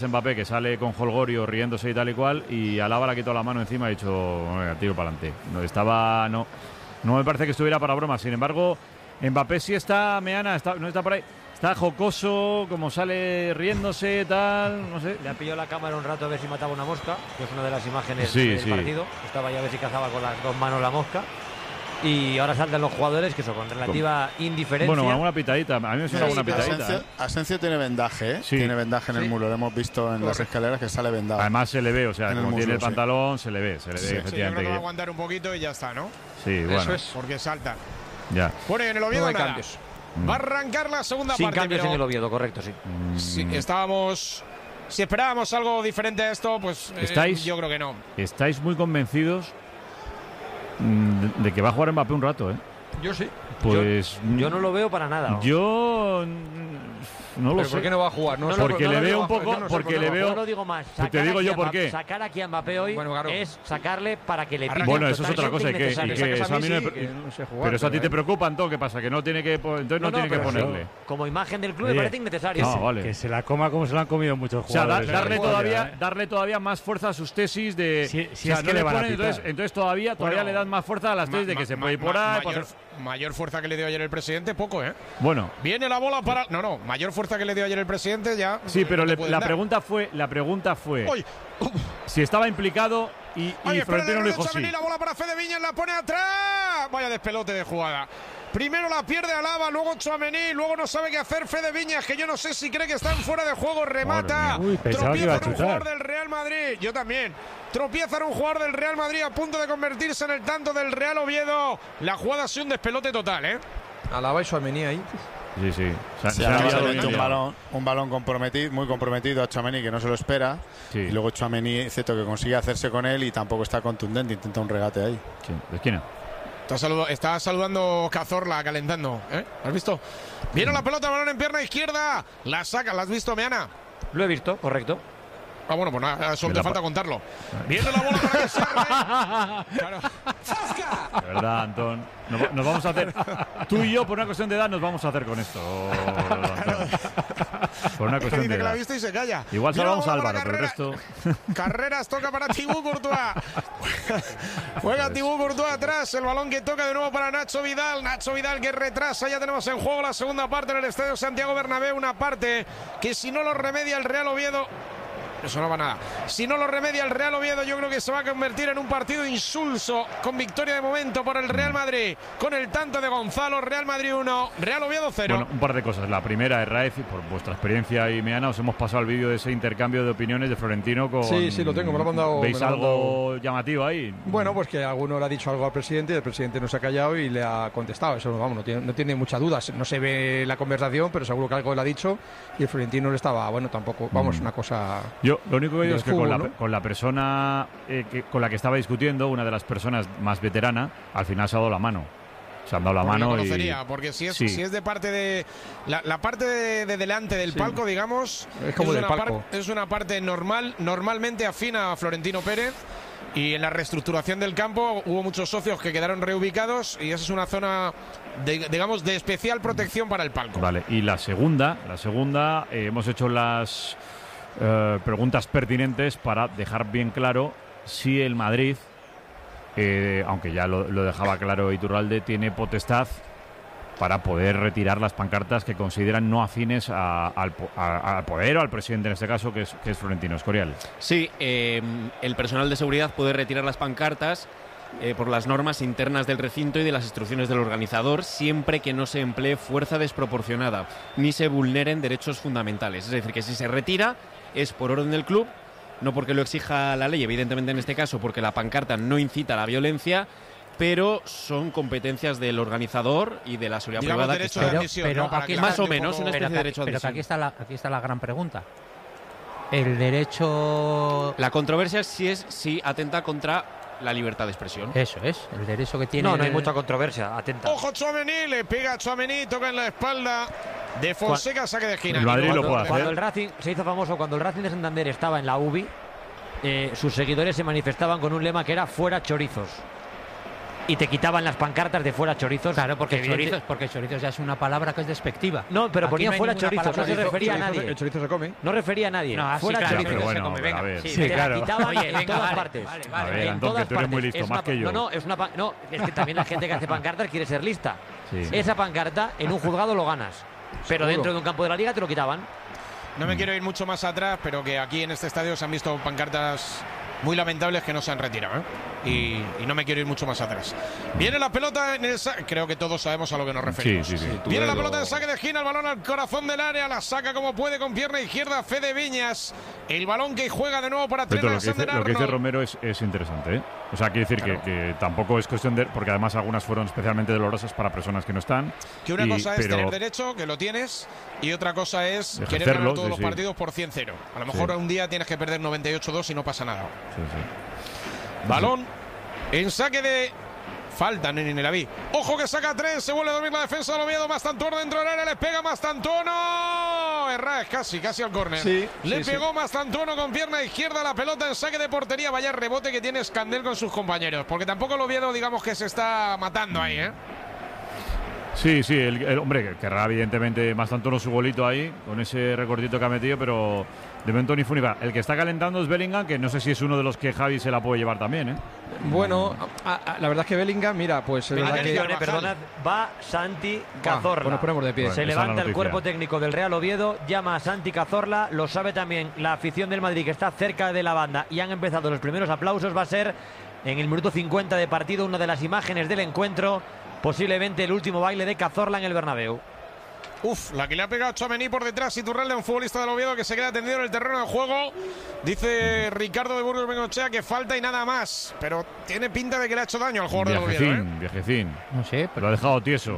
Mbappé, que sale con jolgorio riéndose y tal y cual, y Alaba le ha quitado la mano encima y ha dicho, venga, tiro para adelante. No me parece que estuviera para broma. Sin embargo, Mbappé sí está, Meana, no está por ahí. Está jocoso, como sale riéndose, tal, no sé. Le ha pillado la cámara un rato a ver si mataba una mosca, que es una de las imágenes del partido. Estaba ya a ver si cazaba con las dos manos la mosca. Y ahora saltan los jugadores que son con relativa indiferencia. Bueno, alguna pitadita. A mí me suena alguna pitadita. Asensio tiene vendaje, ¿eh? Sí. Tiene vendaje en el muro. Lo hemos visto en las escaleras que sale vendado. Además se le ve, o sea, como muslo, tiene el pantalón, se le ve, efectivamente. Sí, yo creo que va a aguantar un poquito y ya está, ¿no? Sí, bueno. Eso es. Porque salta. Ya. Bueno, en el Oviedo No hay nada. cambios. Va a arrancar la segunda Sin parte. cambios en el Oviedo, correcto, sí. Sí, estábamos... Si esperábamos algo diferente a esto, pues yo creo que no. ¿Estáis muy convencidos de que va a jugar Mbappé un rato, eh? Yo sí. Pues yo no lo veo para nada. Yo no lo sé. ¿Por qué no va a jugar? No, porque le veo un poco, porque le veo. Yo no digo más. Te digo yo por qué. Sacar aquí a Mbappé hoy es sacarle para que le pille. Bueno, eso es otra cosa. Eso a mí no sé jugar, pero eso a ti te preocupa, entonces, ¿qué pasa? Que no tiene que, entonces no tiene que ponerle. Como imagen del club me parece innecesario. No, vale. Que se la coma como se la han comido muchos jugadores. O sea, darle todavía más fuerza a sus tesis de. Si es que le van a pitar. Entonces todavía le dan más fuerza a las tesis de que se puede ir por ahí. Mayor fuerza que le dio ayer el presidente, poco, ¿eh? Bueno. Viene la bola para... No, mayor fuerza que le dio ayer el presidente ya... Sí, pero la pregunta fue ¡Uy! Si estaba implicado y Florentino le dijo sí. La bola para Fede Viñas, la pone atrás. Vaya despelote de jugada. Primero la pierde Alaba, luego Tchouaméni, luego no sabe qué hacer Fede Viñas, que yo no sé si cree que están fuera de juego, remata. Tropieza en un jugador del Real Madrid. Yo también. Tropieza en un jugador del Real Madrid a punto de convertirse en el tanto del Real Oviedo. La jugada ha sido un despelote total, ¿eh? Alaba y Tchouaméni ahí. Sí. Un balón comprometido, muy comprometido a Tchouaméni, que no se lo espera. Sí. Y luego Tchouaméni, excepto que consigue hacerse con él y tampoco está contundente, intenta un regate ahí. Sí, de esquina. Está saludando Cazorla, calentando, ¿eh? ¿Has visto? Viene la pelota, balón en pierna izquierda. La saca, ¿la has visto, Meana? Lo he visto, correcto. Ah, bueno, pues nada, solo te falta contarlo. Viene la bola para que se claro. De verdad, Antón. Nos vamos a hacer. Tú y yo, por una cuestión de edad, nos vamos a hacer con esto. Antón. Por una cuestión de edad. Que la viste y se calla. Igual salvamos a Álvaro, pero el resto. Carreras toca para Thibaut Courtois. Juega Thibaut Courtois atrás. El balón que toca de nuevo para Nacho Vidal. Nacho Vidal que retrasa. Ya tenemos en juego la segunda parte en el Estadio Santiago Bernabéu. Una parte que si no lo remedia el Real Oviedo. Eso no va nada. Si no lo remedia el Real Oviedo, yo creo que se va a convertir en un partido insulso, con victoria de momento por el Real Madrid, con el tanto de Gonzalo. Real Madrid 1, Real Oviedo 0. Bueno, un par de cosas. La primera, Raez, por vuestra experiencia y Meana, os hemos pasado el vídeo de ese intercambio de opiniones de Florentino con... Sí, lo tengo, me lo ha mandado. ¿Veis algo llamativo ahí? Bueno, pues que alguno le ha dicho algo al presidente y el presidente no se ha callado y le ha contestado. Eso, vamos, no tiene muchas dudas. No se ve la conversación, pero seguro que algo le ha dicho y el Florentino le estaba, bueno, tampoco, vamos, una cosa... Yo lo único que digo es que fútbol, con la persona con la que estaba discutiendo, una de las personas más veterana, al final se ha dado la mano. Se han dado la mano conocería, porque si es de parte de la parte de delante del palco, digamos, es como del palco. Es una parte normalmente afín a Florentino Pérez. Y en la reestructuración del campo hubo muchos socios que quedaron reubicados y esa es una zona, digamos, de especial protección para el palco. Vale, y la segunda hemos hecho las preguntas pertinentes para dejar bien claro si el Madrid, aunque ya lo dejaba claro Iturralde, tiene potestad para poder retirar las pancartas que consideran no afines al poder o al presidente, en este caso, que es Florentino Escorial. Sí, el personal de seguridad puede retirar las pancartas por las normas internas del recinto y de las instrucciones del organizador, siempre que no se emplee fuerza desproporcionada ni se vulneren derechos fundamentales. Es decir, que si se retira es por orden del club, no porque lo exija la ley, evidentemente en este caso porque la pancarta no incita a la violencia, pero son competencias del organizador y de la seguridad privada. Derecho de admisión, pero ¿no? aquí más o menos una especie de derecho de admisión. Pero aquí está la gran pregunta. El derecho... La controversia es si atenta contra la libertad de expresión. Eso es, el derecho que tiene... No hay mucha controversia, atenta. Ojo Tchouaméni, le pega a Tchouaméni, toca en la espalda de Fonseca, saque de esquina. El Madrid lo puede hacer. Cuando el Racing se hizo famoso, cuando el Racing de Santander estaba en la UBI, sus seguidores se manifestaban con un lema que era fuera chorizos. y te quitaban las pancartas de fuera chorizos. Claro, porque chorizos ya es una palabra que es despectiva. No, pero Aquí ponía no hay fuera ninguna chorizos, no se palabra refería a nadie. El chorizo se come. No refería a nadie. No, fuera claro, chorizos. pero bueno, se come, venga. a ver. Sí, Te la claro. quitaban Oye, en venga, todas vale, partes. vale, A ver, En Antón, todas que tú eres muy partes. listo, más que yo. No, es que también la gente que hace pancartas quiere ser lista. Sí. Esa pancarta en un juzgado lo ganas, pero dentro de un campo de la liga te lo quitaban. No me quiero ir mucho más atrás, pero que aquí en este estadio se han visto pancartas muy lamentables que no se han retirado, ¿eh? Y no me quiero ir mucho más atrás. Viene la pelota en el creo que todos sabemos a lo que nos referimos. Sí. Viene la pelota en saque de esquina, el balón al corazón del área, la saca como puede con pierna izquierda Fede Viñas. El balón que juega de nuevo para Trent Pero lo que dice Alexander-Arnold. Romero es interesante, ¿eh? O sea, quiere decir que tampoco es cuestión de... Porque además algunas fueron especialmente dolorosas para personas que no están. Que una cosa es pero tener derecho, que lo tienes, y otra cosa es Ejercerlo, querer ganar todos sí, los sí. partidos por 100-0. A lo mejor un día tienes que perder 98-2 y no pasa nada. Sí. Balón en saque de... Falta en el Aví. Ojo que saca 3, se vuelve a dormir la defensa de Oviedo. Mastantuono dentro del área, le pega Mastantuono. Herrás, casi al córner. Sí, le sí, pegó Mastantuono con pierna izquierda la pelota en saque de portería. Vaya rebote que tiene Escandel con sus compañeros. Porque tampoco el Oviedo, digamos que se está matando ahí, ¿eh? Sí, el hombre querrá evidentemente Mastantuono su golito ahí, con ese recortito que ha metido, pero de momento ni fu ni fa. El que está calentando es Bellingham, que no sé si es uno de los que Javi se la puede llevar también, ¿eh? Bueno, la verdad es que Bellingham, mira, pues es verdad que... Atención, perdonad, va Santi Cazorla. Pues nos ponemos de pie. Bueno, Se esa es la levanta el noticia. cuerpo técnico del Real Oviedo, llama a Santi Cazorla, lo sabe también la afición del Madrid que está cerca de la banda y han empezado los primeros aplausos. Va a ser en el minuto 50 de partido una de las imágenes del encuentro, posiblemente el último baile de Cazorla en el Bernabéu. Uf, la que le ha pegado Tchouaméni por detrás, Iturralde, un futbolista del Oviedo que se queda tendido en el terreno de juego. Dice Ricardo de Burgos Bengochea que falta y nada más, pero tiene pinta de que le ha hecho daño al jugador del Oviedo, ¿eh? Viajecín. No sé, Lo ha dejado tieso.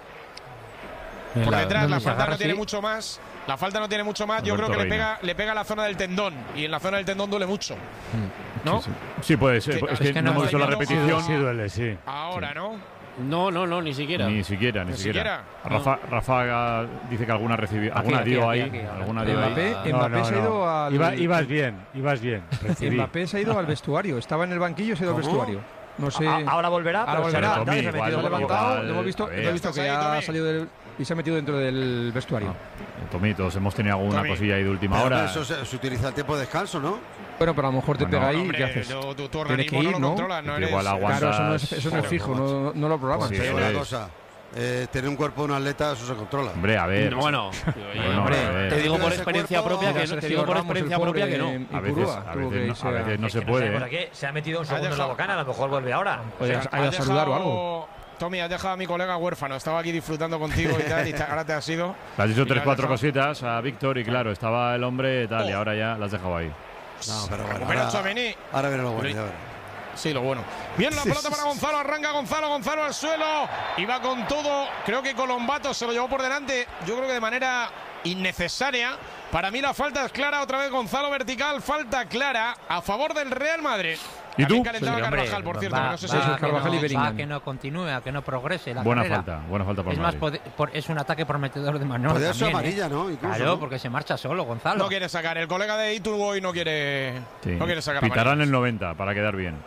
Por detrás donde la se falta agarra, no tiene sí. mucho más. La falta no tiene mucho más. Yo Alberto creo que Reina. le pega a la zona del tendón. Y en la zona del tendón duele mucho. ¿No? Sí, puede ser. Que- Es que, es que no no hemos visto la está viendo- repetición. Sí duele, sí. Ahora, ¿no? No, ni siquiera. Ni siquiera. Rafa dice que alguna recibió, alguna aquí, dio aquí, ahí. aquí, ahora. Alguna dio ahí. Mbappé se ha ido al... Ibas bien. Recibí. Mbappé se ha ido al vestuario. Estaba en el banquillo y se ha ido al vestuario. No sé... Ahora volverá, Ahora pero se ha volverá. levantado y se ha Tommy, metido Se ha igual, levantado, igual, lo hemos visto, a ver. lo he visto que Estás ahí, ha Tommy. salido del... Y se ha metido dentro del vestuario. Tommy, todos hemos tenido alguna Tommy. cosilla ahí de última Pero hora. eso se utiliza el tiempo de descanso, ¿no? Bueno, pero a lo mejor te Bueno, pega ahí y Hombre, ¿qué haces? tu Tienes organismo que ir, no lo ¿no? controla, no eres... Igual aguantas. Claro, eso no es fijo, no lo programas. Sí, Pero eso una es. cosa, tener un cuerpo de un atleta, eso se controla. Hombre, a ver. Bueno, Hombre, a ver. te digo por Ese experiencia cuerpo- propia que Mira, no. Te Sergio digo por Ramos, experiencia el propia pobre, que no. y A veces, Purúa a tuvo veces que no, irse a veces no se Que puede. por ¿eh? aquí se ha metido un segundo en la dejado- bocana, a lo mejor vuelve ahora. Oye, Has ha ido a saludar o algo. dejado- Tommy, has dejado a mi colega huérfano. Estaba aquí disfrutando contigo y tal, y ahora te has ido. Le has dicho Y 3, le 4 has dejado- cositas a Víctor y claro, estaba el hombre tal y Oh. ahora ya las has dejado ahí. No, pero bueno, Recupera Tchouaméni. ahora viene lo bueno, ya verás. Sí, lo bueno. Viene la pelota para Gonzalo, arranca Gonzalo al suelo y va con todo. Creo que Colombato se lo llevó por delante, yo creo que de manera innecesaria. Para mí la falta es clara, otra vez Gonzalo vertical, falta clara a favor del Real Madrid. ¿Y También tú? calentaba Sí, hombre, Carvajal, por cierto, que no sé si va- es Carvajal y Bellingham. a que no continúe, a que no progrese la Buena carrera. falta por Es más, Madrid. es un ataque prometedor de Manolo Podría ser también, amarilla, ¿no? Incluso, Claro, ¿no? porque se marcha solo, Gonzalo. No quiere sacar, el colega de Iturgoy no quiere, Sí. no quiere sacar Pitarán amarillas. el 90 para quedar bien.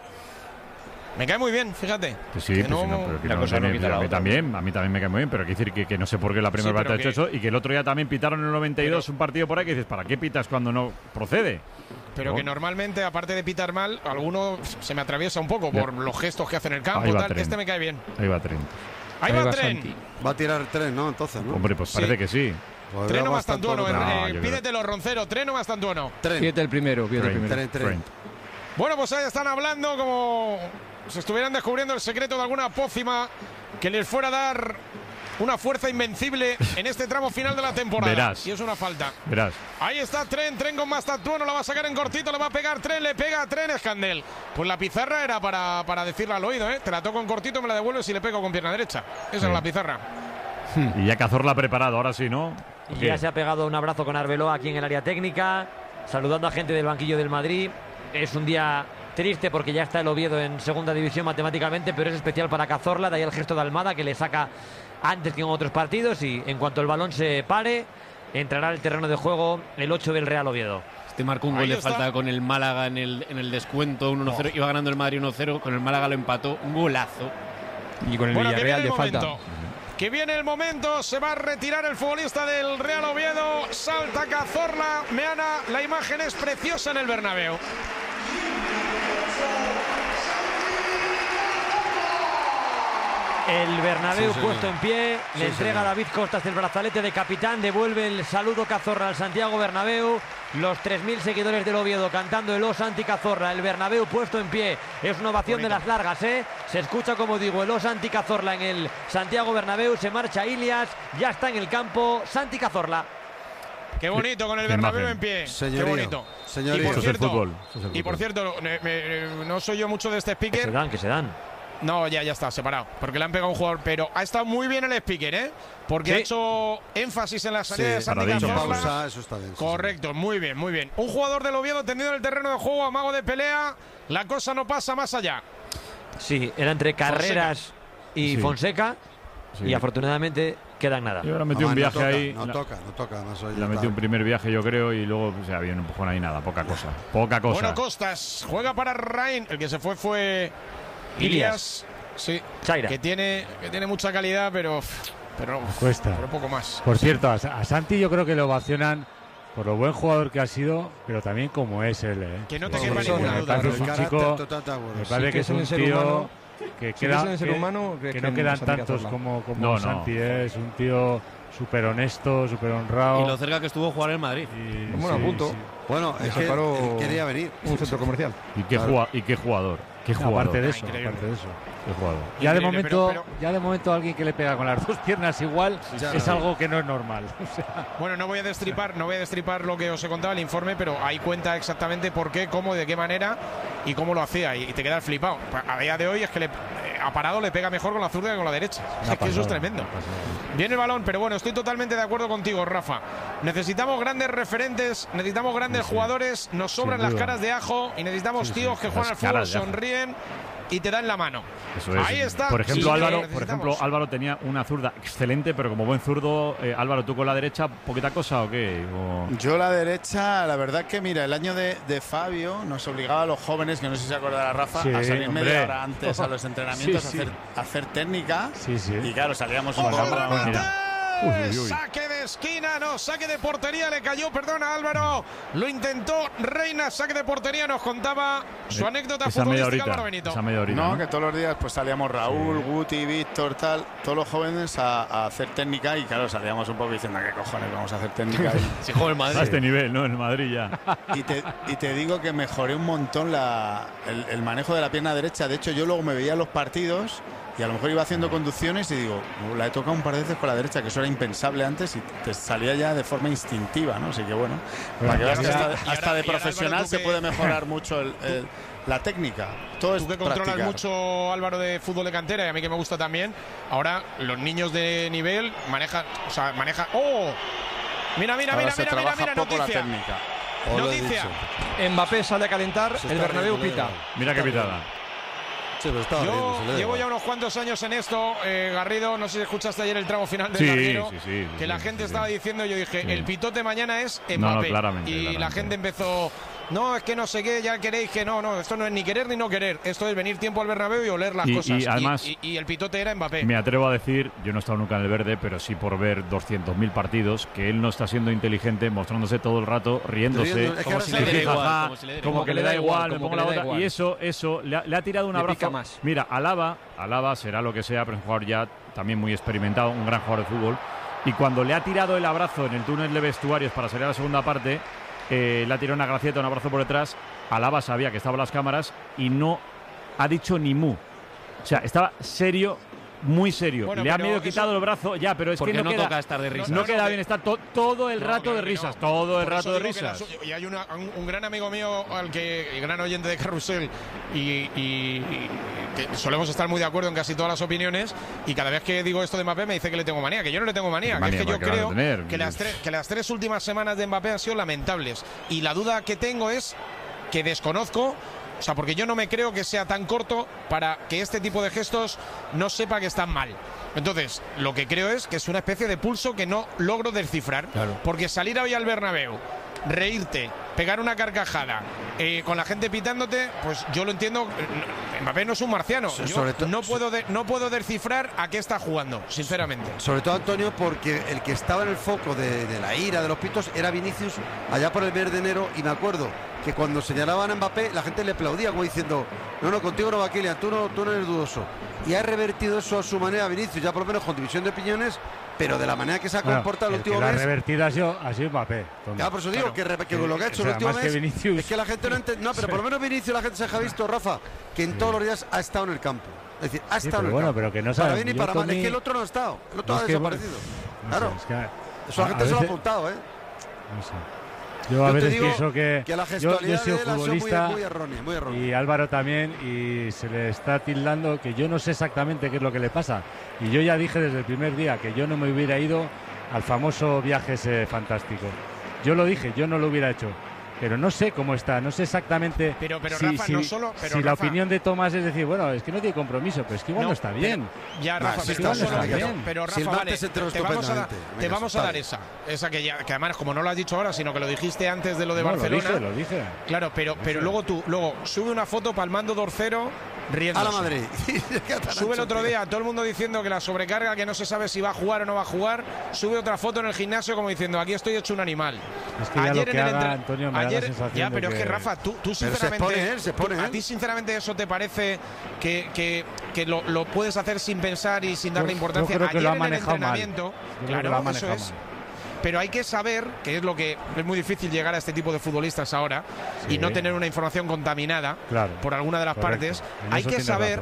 Me cae muy bien, fíjate. Que sí, Que pues no- sí, no, pero que La no cosa no tiene- quita la a mí otra. también, a mí también me cae muy bien, pero hay que decir que no sé por qué la primera Sí, parte ha pero hecho que- eso y que el otro día también pitaron en el 92 un partido por ahí que dices, ¿para qué pitas cuando no procede? Pero No. que normalmente, aparte de pitar mal, alguno se me atraviesa un poco Ya. por los gestos que hace en el campo. Ahí va Tal. Tren. Este me cae bien. Ahí va Tren. Ahí va Tren. Santi. Va a tirar 3, ¿no? Entonces, ¿no? Hombre, pues Sí. parece que sí. Pues Treno va Mastantuono, bastante No, yo creo- pídetelo, Roncero. Treno Mastantuono. Tren. Pídete el primero, pídete el Trent, primero. Tren. Bueno, pues ahí están hablando como si estuvieran descubriendo el secreto de alguna pócima que les fuera a dar una fuerza invencible en este tramo final de la temporada. Verás. Y es una falta. Verás. Ahí está Tren con Mastantuono, la va a sacar en cortito, le va a pegar Tren, le pega a Tren, Escandel. Pues la pizarra era para decirla al oído, ¿eh? Te la toco en cortito, me la devuelves y le pego con pierna derecha. Esa era la pizarra. Y ya Cazorla ha preparado, ahora sí, ¿no? Y ya se ha pegado un abrazo con Arbeloa aquí en el área técnica, saludando a gente del banquillo del Madrid. Es un día triste porque ya está el Oviedo en segunda división matemáticamente, pero es especial para Cazorla, de ahí el gesto de Almada que le saca antes que en otros partidos y en cuanto el balón se pare, entrará al terreno de juego el 8 del Real Oviedo. Este marcó un Ahí gol de está. falta con el Málaga en el descuento, 1-0. Iba ganando el Madrid 1-0, con el Málaga lo empató. Un golazo. Y con el Bueno, Villarreal de falta. Que viene el momento, se va a retirar el futbolista del Real Oviedo, salta Cazorla, Meana, la imagen es preciosa en el Bernabéu. El Bernabéu puesto en pie, le entrega a David Costas el brazalete de capitán, devuelve el saludo Cazorla al Santiago Bernabéu, los 3.000 seguidores del Oviedo cantando el O Santi Cazorla, el Bernabéu puesto en pie, es una ovación de las largas, se escucha como digo el O Santi Cazorla en el Santiago Bernabéu, se marcha Ilias, ya está en el campo Santi Cazorla. Qué bonito con el Bernabéu en pie. Señorío, qué bonito. Señorío. Y por cierto, no soy yo mucho de este speaker. Que se dan. No, ya está, separado. Porque le han pegado a un jugador. Pero ha estado muy bien el speaker, ¿eh? Porque ha hecho énfasis en la salida de Santi Cazorla. Eso está bien. Correcto, muy bien, muy bien. Un jugador del Oviedo tendido en el terreno de juego, amago de pelea. La cosa no pasa más allá. Sí, era entre Carreras y Fonseca. Y afortunadamente queda en nada. Y ahora metió un viaje ahí. No toca. Más la metió un primer viaje, yo creo, y luego había un empujón ahí, nada, poca cosa. Bueno, Costas juega para Rain. El que se fue Ilias. Sí, Chaira. Que tiene mucha calidad, pero cuesta. Pero poco más. Por cierto, a Santi yo creo que lo ovacionan por lo buen jugador que ha sido, pero también como es él. Que no te quepa ninguna duda. Es un chico, me parece que es un tío que no quedan tantos como Santi. Es un tío súper honesto, súper honrado. Y lo cerca que estuvo a jugar en Madrid. Bueno, a punto. Bueno, es que quería venir. Un centro comercial. Y qué jugador. Aparte de eso. Qué jugador. Ya de momento alguien que le pega con las dos piernas igual es algo que no es normal. O sea. Bueno, no voy a destripar lo que os he contado el informe, pero ahí cuenta exactamente por qué, cómo, de qué manera y cómo lo hacía. Y te quedas flipado. A día de hoy es que a parado le pega mejor con la zurda que con la derecha. Es que eso es tremendo. Viene el balón, pero bueno, estoy totalmente de acuerdo contigo, Rafa. Necesitamos grandes referentes, necesitamos grandes jugadores, nos sobran las caras de ajo y necesitamos tíos que juegan al fútbol, sonríen y te dan la mano. Eso es. Ahí está. Por ejemplo, Álvaro tenía una zurda excelente, pero como buen zurdo, Álvaro, ¿tú con la derecha poquita cosa o qué? Yo la derecha, la verdad que mira, el año de Fabio nos obligaba a los jóvenes, que no sé si se acordará Rafa, a salir media hora antes a los entrenamientos a hacer técnica. Y claro, salíamos un poco. Saque de esquina, saque de portería, le cayó, perdona Álvaro, lo intentó Reina, saque de portería, nos contaba su anécdota futbolística Álvaro Benito. Que todos los días pues salíamos Raúl, Guti, Víctor, todos los jóvenes a hacer técnica y claro, salíamos un poco diciendo ¿qué cojones vamos a hacer técnica? Si juego en Madrid. A este nivel, ¿no? En Madrid ya. Y te digo que mejoré un montón el manejo de la pierna derecha, de hecho yo luego me veía los partidos y a lo mejor iba haciendo conducciones y digo, la he tocado un par de veces con la derecha, que eso era impensable antes y te salía ya de forma instintiva, ¿no? Así que bueno, para que veas que hasta de profesional se puede mejorar mucho la técnica. Todo es tú que controlas practicar. Mucho, Álvaro, de fútbol de cantera y a mí que me gusta también. Ahora los niños de nivel manejan. ¡Oh! Mira, noticia. Noticia. Mbappé sale a calentar, el Bernabéu pita. Mira qué pitada. Yo llevo ya unos cuantos años en esto, Garrido, no sé si escuchaste ayer el tramo final del Garrido, que la gente estaba diciendo, yo dije, el pitote mañana es Mbappé. Claramente. La gente empezó, no, es que no sé qué, ya queréis que no, esto no es ni querer ni no querer, esto es venir tiempo al Bernabéu y oler las cosas. Y además, y el pitote era Mbappé. Me atrevo a decir, yo no he estado nunca en el verde, pero sí por ver 200.000 partidos, que él no está siendo inteligente, mostrándose todo el rato, riéndose, como que le da igual, me pongo la bota, y eso le ha tirado un abrazo. Más. Mira, Alaba será lo que sea, pero es un jugador ya también muy experimentado, un gran jugador de fútbol. Y cuando le ha tirado el abrazo en el túnel de vestuarios para salir a la segunda parte, le ha tirado una gracieta, un abrazo por detrás. Alaba sabía que estaban las cámaras y no ha dicho ni mu. O sea, estaba serio, muy serio. Bueno, le ha medio quitado el brazo, ya, pero es que no queda, toca estar de risas. No queda bien, está todo el rato de risas, todo el rato de risas. Y hay un gran amigo mío, el gran oyente de Carrusel, y que solemos estar muy de acuerdo en casi todas las opiniones, y cada vez que digo esto de Mbappé me dice que le tengo manía, que yo no le tengo manía, que es que yo creo que las tres últimas semanas de Mbappé han sido lamentables, y la duda que tengo es que desconozco. O sea, porque yo no me creo que sea tan corto para que este tipo de gestos no sepa que están mal. Entonces, lo que creo es que es una especie de pulso que no logro descifrar. Claro. Porque salir hoy al Bernabéu, reírte pegar una carcajada con la gente pitándote, pues yo lo entiendo. Mbappé no es un marciano. No puedo descifrar a qué está jugando, sinceramente. Sobre todo, Antonio, porque el que estaba en el foco de la ira de los pitos era Vinicius allá por el mes de enero, y me acuerdo que cuando señalaban a Mbappé la gente le aplaudía como diciendo, no, contigo no va Kylian, tú no eres dudoso, y ha revertido eso a su manera Vinicius, ya por lo menos con división de opiniones, pero de la manera que se ha comportado el último mes. La revertida ha sido Ya, Mbappé. por eso digo que lo que ha hecho el último mes es que la gente no entiende. No, pero por lo menos Vinicius la gente se ha visto, Rafa, que en todos los días ha estado en el campo. Es decir, ha estado en el campo. Pero que no para bien y para mal. Es que el otro no ha estado. El otro ha desaparecido. Claro. Eso la gente se lo ha apuntado, ¿eh? No sé. Yo a veces pienso que la gestualidad yo soy futbolista muy errónea. Y Álvaro también, y se le está tildando que yo no sé exactamente qué es lo que le pasa. Y yo ya dije desde el primer día que yo no me hubiera ido al famoso viaje ese fantástico. Yo lo dije, yo no lo hubiera hecho. Pero no sé cómo está, no sé exactamente pero Rafa, no solo, pero si Rafa, la opinión de Tomás es decir, bueno, es que no tiene compromiso, pero es que igual no está bien. Ya, Rafa, pero Rafa, vale, te vamos a dar esa que además, como no lo has dicho ahora, sino que lo dijiste antes de lo de Barcelona. Lo dije. Claro, pero luego sube una foto palmando 2-0 riéndose. A la Madrid. Sube el otro día todo el mundo diciendo que la sobrecarga, que no se sabe si va a jugar o no va a jugar. Sube otra foto en el gimnasio como diciendo, aquí estoy hecho un animal. Es que ayer en el Antonio me da la sensación ya, pero es que Rafa, tú sinceramente, se pone. ¿A ti sinceramente eso te parece que lo puedes hacer sin pensar y sin darle importancia? Yo creo que ayer lo ha en manejado el entrenamiento, claro, eso es. Pero hay que saber, que es lo que es muy difícil llegar a este tipo de futbolistas ahora, y no tener una información contaminada por alguna de las partes. Hay que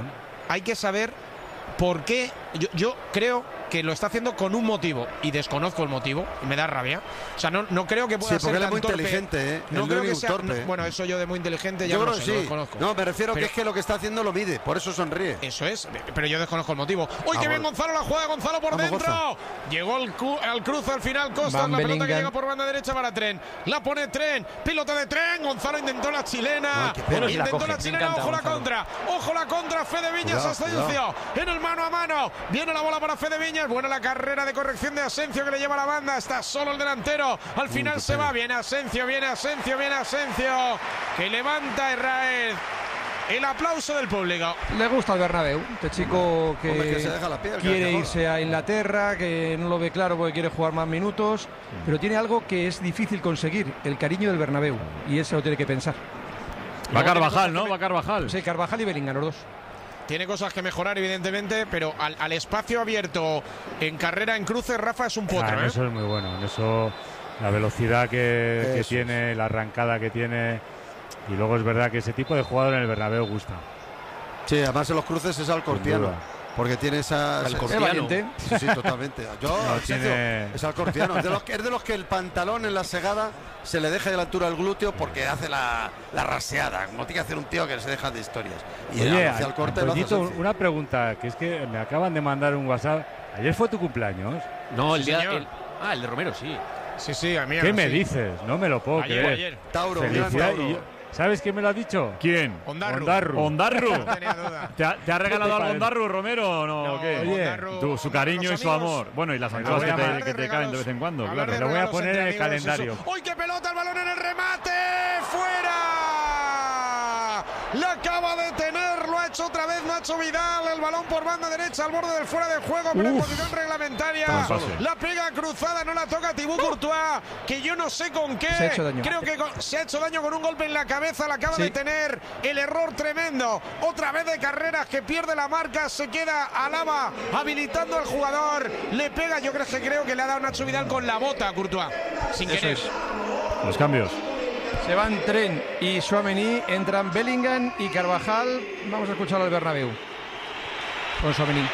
saber por qué. Yo creo que lo está haciendo con un motivo y desconozco el motivo y me da rabia. O sea, no creo que pueda ser tan tan muy torpe. Inteligente, no creo que sea torpe. bueno, eso yo de muy inteligente ya yo no creo sé, sí. lo desconozco. No, me refiero que es que lo que está haciendo lo mide, por eso sonríe. Eso es, pero yo desconozco el motivo. ¡Uy, qué bien Gonzalo la juega! Gonzalo por dentro. Gonzalo. Llegó al cruce al final Costa, la pelota que llega por banda derecha para Tren. La pone Tren, pilota de Tren. Gonzalo intentó la chilena. Intentó la chilena, ojo la contra. Ojo la contra, Fede Viñas Asensio. En el mano a mano. Viene la bola para Fede Viñas. Buena la carrera de corrección de Asensio que le lleva la banda. Está solo el delantero. Al final se va. Viene Asensio. Que levanta Herrera. El aplauso del público. Le gusta el Bernabéu. Este chico que se deja la piel, quiere irse a Inglaterra, que no lo ve claro porque quiere jugar más minutos, pero tiene algo que es difícil conseguir, el cariño del Bernabéu. Y eso lo tiene que pensar. Va Carvajal, ¿no? Va Carvajal. Sí, Carvajal y Bellingham, los dos. Tiene cosas que mejorar, evidentemente, pero al espacio abierto en carrera, en cruce, Rafa es un potro. Eso es muy bueno. En eso, la velocidad que tiene, la arrancada que tiene. Y luego es verdad que ese tipo de jugador en el Bernabéu gusta. Sí, además en los cruces es alcortiano. Porque tiene esa... Alcortiano. Sí, totalmente. Es alcortiano. Es de los que el pantalón en la segada se le deja de la altura del glúteo porque hace la raseada, como tiene que hacer un tío que se deja de historias. Y oye, hacia el corte lo hace una pregunta, que es que me acaban de mandar un WhatsApp. ¿Ayer fue tu cumpleaños? No, el día... el de Romero, sí. Sí, a mí. ¿Qué me dices? No me lo puedo creer. Ayer. Tauro, felicidad. ¿Sabes quién me lo ha dicho? ¿Quién? Ondarru. No tenía duda. ¿Te ha regalado algo Ondarru, Romero, o no? No, ¿Qué? Oye, su cariño y su amor. Bueno, y las anchoas que te caen de vez en cuando, claro. Te lo voy a poner en el calendario. ¡Uy, qué pelota! El balón en el remate. ¡Fuera! La acaba de tener, lo ha hecho otra vez Nacho Vidal. El balón por banda derecha al borde del fuera de juego, pero en posición reglamentaria. La pega cruzada, no la toca Thibaut Courtois, que yo no sé con qué. Creo que se ha hecho daño con un golpe en la cabeza. La acaba de tener. El error tremendo. Otra vez de Carreras que pierde la marca. Se queda Alaba habilitando al jugador. Le pega. Yo creo que le ha dado Nacho Vidal con la bota a Courtois. Sin querer. Los cambios. Se van Tren y Tchouaméni, entran Bellingham y Carvajal. Vamos a escuchar al Bernabéu con Tchouaméni.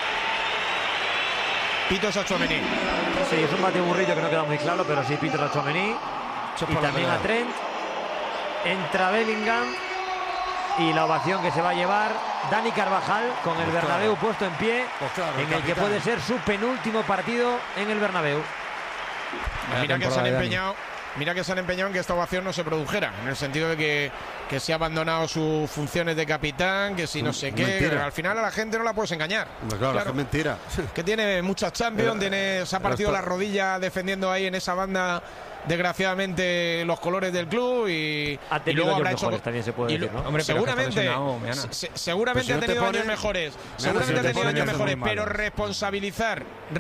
Pitos a Tchouaméni. Sí, es un batiburrillo que no queda muy claro, pero sí pitos a Tchouaméni. Y también a Trent. Entra Bellingham y la ovación que se va a llevar Dani Carvajal con el Bernabéu puesto en pie, en el que puede ser su penúltimo partido en el Bernabéu. Mira que se han empeñado en que esta ovación no se produjera, en el sentido de que se ha abandonado sus funciones de capitán, que si no sé qué, al final a la gente no la puedes engañar. Claro, es mentira. Que tiene muchas Champions, se ha partido la rodilla defendiendo ahí en esa banda desgraciadamente, los colores del club y luego habrá hecho también se puede decir, ¿no? Hombre, seguramente Pues si ha no te tenido ponen- años mejores, pero responsabilizar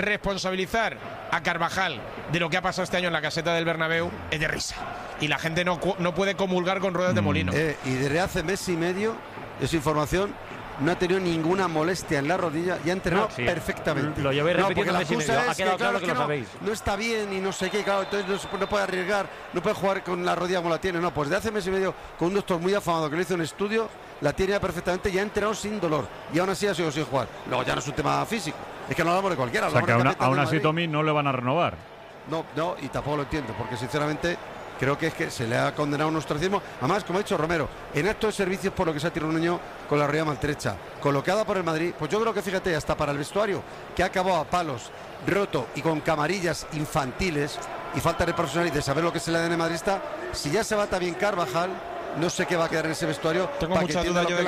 a Carvajal de lo que ha pasado este año en la caseta del Bernabéu es de risa. Y la gente no puede comulgar con ruedas de molino. Y desde hace mes y medio, esa información, no ha tenido ninguna molestia en la rodilla y ha entrenado perfectamente. Lo lleváis repitiendo porque mes y la medio. excusa Ha es quedado claro que lo sabéis. no está bien y no sé qué, claro, entonces no puede arriesgar, no puede jugar con la rodilla como la tiene. No, pues de hace mes y medio, con un doctor muy afamado que le hizo un estudio, la tiene ya perfectamente y ha entrenado sin dolor. Y aún así ha sido sin jugar. Luego ya no es un tema físico. Es que no hablamos de cualquiera. O sea, que hablamos de aún capitán así del Madrid. Tommy no le van a renovar. No, y tampoco lo entiendo, porque sinceramente creo que es que se le ha condenado un ostracismo. Además, como ha dicho Romero, en acto de servicios por lo que se ha tirado un niño con la rodilla maltrecha, colocada por el Madrid, pues yo creo que fíjate, hasta para el vestuario, que ha acabado a palos, roto y con camarillas infantiles y falta de profesional y de saber lo que es el ADN madrista, si ya se va también Carvajal, no sé qué va a quedar en ese vestuario. Tengo muchas dudas yo de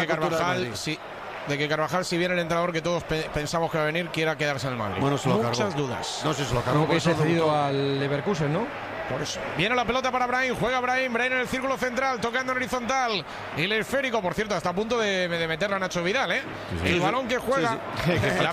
que Carvajal, si viene el entrenador que todos pensamos que va a venir, quiera quedarse en el Madrid. Bueno, se lo muchas cargó. dudas. No sé si se lo cargó. Como que se ha cedido al Leverkusen, ¿no? Por eso. Viene la pelota para Brahim, juega Brahim en el círculo central, tocando en horizontal. El esférico, por cierto, está a punto de meterla a Nacho Vidal, ¿eh? El balón que juega. La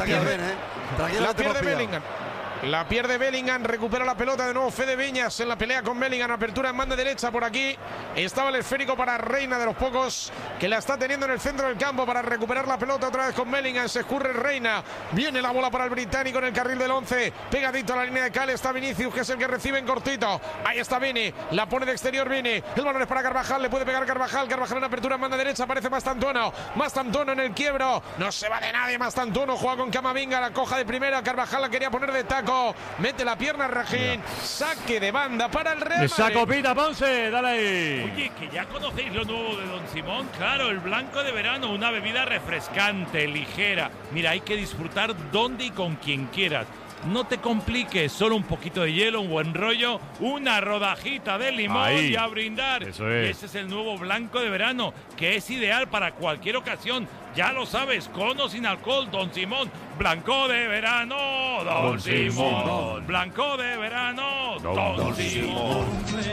pierde Bellingham. La pierde Bellingham, recupera la pelota de nuevo Fede Viñas en la pelea con Bellingham, apertura en banda derecha por aquí. Estaba el esférico para Reina, de los pocos que la está teniendo en el centro del campo para recuperar la pelota otra vez con Bellingham. Se escurre Reina, viene la bola para el británico en el carril del 11, pegadito a la línea de cal está Vinicius, que es el que recibe en cortito. Ahí está Vini, la pone de exterior Vini, el balón es para Carvajal, le puede pegar Carvajal en apertura en banda derecha, aparece Mastantuono en el quiebro, no se va de nadie Mastantuono, juega con Camavinga, la coja de primera, Carvajal la quería poner de taco, mete la pierna Rajín, saque de banda para el Real Madrid. Saco Pita Ponce, dale ahí. Oye, que ya conocéis lo nuevo de Don Simón, claro, el blanco de verano, una bebida refrescante, ligera. Mira, hay que disfrutar donde y con quien quieras. No te compliques, solo un poquito de hielo, un buen rollo, una rodajita de limón ahí, y a brindar. eso es. Y ese es el nuevo blanco de verano, que es ideal para cualquier ocasión. Ya lo sabes, con o sin alcohol, Don Simón. Blanco de verano, Don Simón. Blanco de verano, Don Simón.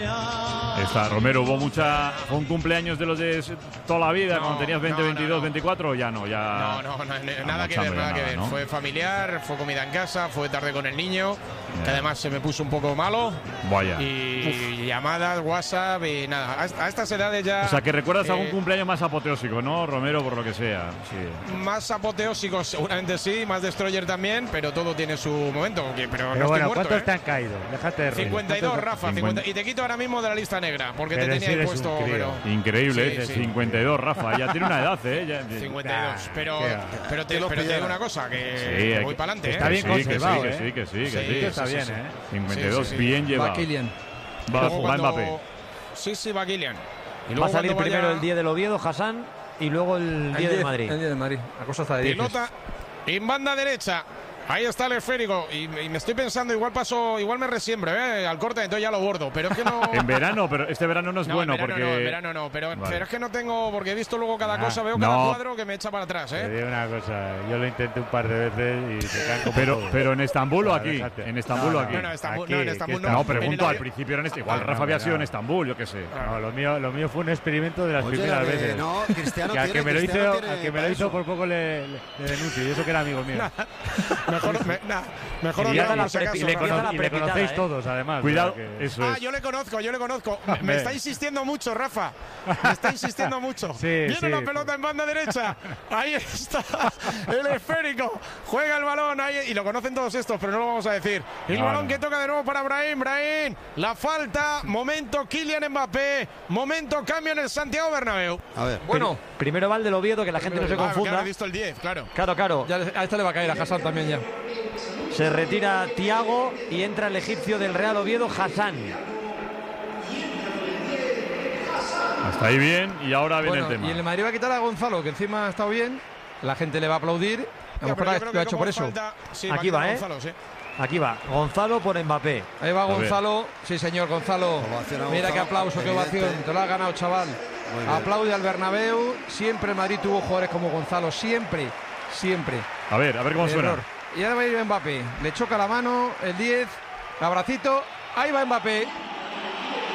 Está, Romero, fue un cumpleaños de los de toda la vida, cuando tenías 20, 22, 24, ya no, ya... No, nada que ver. ¿no? Fue familiar, fue comida en casa, fue tarde con el niño, que además se me puso un poco malo. Vaya. Y llamadas, WhatsApp y nada. A estas edades ya... O sea, que recuerdas algún cumpleaños más apoteósico, ¿no, Romero? Por lo que sea. Sí. Más apoteósico, seguramente sí, más destroyer también, pero todo tiene su momento. Pero no bueno, estoy muerto, ¿cuántos te han caído? Déjate de rollo. 52, Rafa, 50, y te quito ahora mismo de la lista negra, porque Pero te si tenía eres puesto. un crío. Increíble, Sí. 52, Rafa. Ya tiene una edad, ¿eh? Ya, 52, pero te digo una cosa, que voy para adelante. Está bien conservado, que sí. Está bien, ¿eh? 52, bien llevado. Va Kylian. Va Mbappé. Sí, va Kylian. Y Va a salir primero el día del Oviedo, Hassan, y luego el día del Madrid. El día del Madrid. La cosa está de 10. Pelota en banda derecha. Ahí está el esférico y me estoy pensando, igual me resiembro al corte, entonces ya lo bordo, pero es que no... En verano, pero este verano no es bueno porque... En verano no, pero es que no tengo, porque he visto luego cada cosa, veo no. cada cuadro que me echa para atrás, Te digo una cosa, yo lo intenté un par de veces y te caen como pero en Estambul o aquí, déjate. en Estambul o aquí. No, en Estambul no. No, pregunto, al principio era igual Rafa había sido en Estambul, yo qué sé. No, lo mío fue un experimento de las primeras veces. No, Cristiano que al que me lo hizo eso. por poco le denuncio, y eso que era amigo mío. Mejor y, olvídalo, si acaso, y le conocéis todos, además. Cuidado, que... eso es. yo le conozco. Me está insistiendo mucho, Rafa. Me está insistiendo mucho. Viene la pelota en banda derecha. Ahí está el esférico. Juega el balón ahí. Y lo conocen todos estos, pero no lo vamos a decir. El balón que toca de nuevo para Brahim. La falta. Momento Kylian Mbappé. Momento cambio en el Santiago Bernabéu. A ver. Bueno, primero va el del Oviedo, que la gente no se confunda. He visto el 10, claro. Claro. Ya a esta le va a caer a Hassan también ya. Se retira Thiago y entra el egipcio del Real Oviedo, Hassan. Hasta ahí bien, y ahora viene el tema. Y el Madrid va a quitar a Gonzalo, que encima ha estado bien. La gente le va a aplaudir. A lo mejor lo ha hecho por eso. Aquí va, Gonzalo, sí. Aquí va, Gonzalo por Mbappé. Ahí va Gonzalo. Sí, señor Gonzalo. Mira qué aplauso, qué ovación. Te lo has ganado, chaval. Aplaude al Bernabéu. Siempre el Madrid tuvo jugadores como Gonzalo. Siempre. A ver cómo suena. Y ahora va a ir Mbappé. Le choca la mano, el 10. Abracito. Ahí va Mbappé.